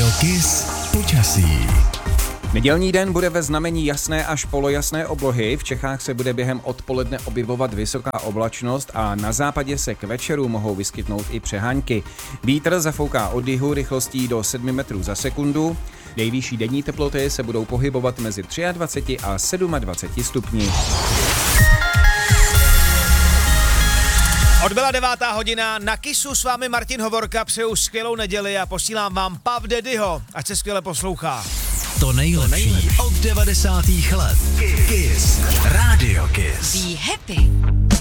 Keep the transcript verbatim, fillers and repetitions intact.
Kiss počasí. Nedělní den bude ve znamení jasné až polojasné oblohy. V Čechách se bude během odpoledne objevovat vysoká oblačnost a na západě se k večeru mohou vyskytnout i přehánky. Vítr zafouká od jihu rychlostí do sedmi metrů za sekundu. Nejvyšší denní teploty se budou pohybovat mezi dvaceti třemi a dvaceti sedmi stupni. Odbyla devátá hodina, na Kissu s vámi Martin Hovorka, přeju skvělou neděli a posílám vám Puff Daddyho, ať se skvěle poslouchá. To nejlepší od devadesátých let. Kiss. Radio Kiss. Be happy.